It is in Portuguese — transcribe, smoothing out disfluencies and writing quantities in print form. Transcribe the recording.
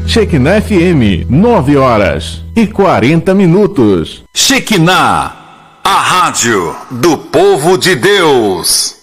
Shekinah FM, 9h40. Shekinah, a rádio do povo de Deus.